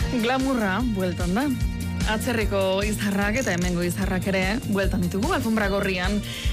Glamurra, bueltan da. Atzerriko izarrak eta hemengo izarrak ere bueltan ditugu alfombra gorrian.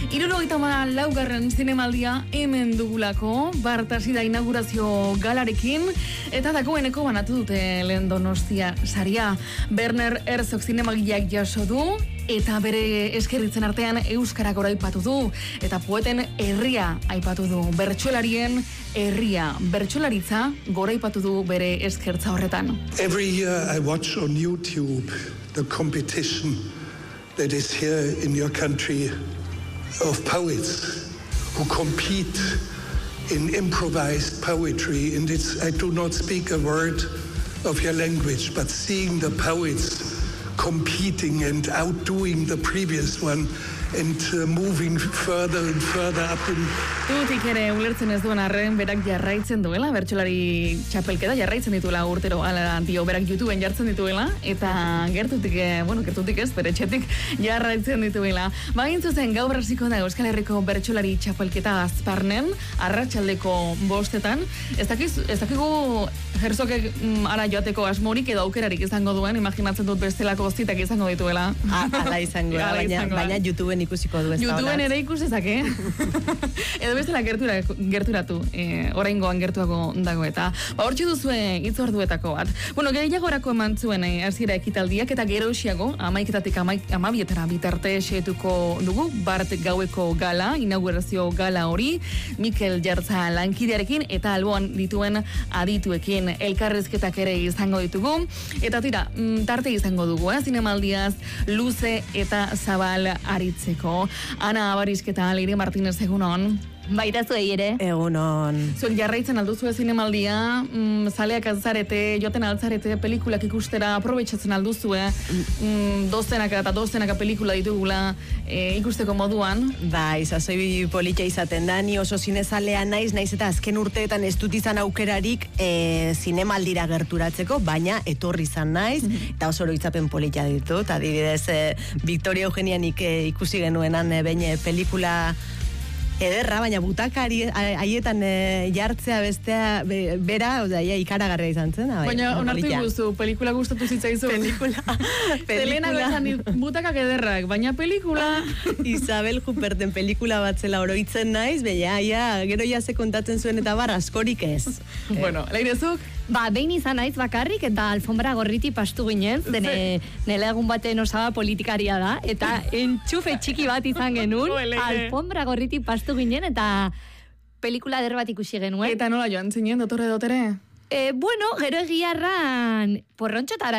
74. zinemaldia hemen dugulako, bart hasi da inaugurazio galarekin, eta dagoeneko banatu dute lehen Donostia saria. Werner Herzog zinemagileak jaso du, eta bere eskerritzen artean euskarak goraipatu du, eta poeten herria aipatu du, bertsolarien herria, bertsolaritza goraipatu du bere eskertza horretan. Every year I watch on YouTube the competition that is here in your country of poets who compete in improvised poetry, and I do not speak a word of your language, but seeing the poets competing and outdoing the previous one and moving further and further up in... Tutik ere ulertzen ez duen arren berak jarraitzen duela, bertsolari txapelketa jarraitzen dituela urtero, ala dio berak YouTubeen jartzen dituela, eta gertutik ez, bere etxetik jarraitzen dituela. Bagin zuzen gaur hasiko da Euskal Herriko bertsolari txapelketa Azparnen, arratsaldeko 5:00. Ez dakigu Herzogek ara joateko asmorik edo aukerarik izango duen, imaginatzen dut bestelako zitak izango dituela. Ala izango da, baina YouTubeen ikusiko du ez da. YouTubeen ere ikusezak, edo bestela gerturatu, oraingoan gertuago dago eta. Hortxe duzue hitzorduetako bat. Gehiagorako eman zuen hasiera ekitaldiak eta gero esiago, 11:00 12:00 bitarte xetuko dugu, bart gaueko gala, inaugurazio gala hori, Mikel Jartza lankidearekin eta alboan dituen adituekin elkarrizketak ere izango ditugu. Eta tira, tarte izango dugu, zinemaldiaz luze eta zabal aritzeko. Ana Abarisketa, Leire Martínez, egunon. Baita zuei ere. Egunon. Zuek jarraitzen alduzu zinemaldia, zaleak altzarete, joten altzarete, pelikulak ikustera, aprobetxatzen alduzue, dozenaka pelikula ditugula ikusteko moduan. Bai, sasoi politia izaten da, ni oso zinezalea naiz eta azken urteetan ez dut izan aukerarik zinemaldira gerturatzeko, baina etorri izan naiz, eta oso oroitzapen politia ditut. Adibidez, Victoria Eugenianik ikusi genuenan behin pelikula ederra, baina butakari haietan jartzea bestea bera, ikaragarria izan zen. Baina onartu iguzu, pelikula gustatu zitzaizu. Pelikula. Zelena bezan butakak ederrak, baina pelikula... Isabel Huperten pelikula bat zela oroitzen naiz, gero ze kontatzen zuen eta askorik ez. Leirezuk? Behin izan naiz bakarrik eta alfombra gorriti pastu ginen, nela egun baten osaba politikaria da, eta entxufe txiki bat izan genuen, alfombra gorriti pastu ginen, eta pelikula eder bat ikusi genuen. Eta nola joan zinen, dotere? Gero egiarran porrontxotara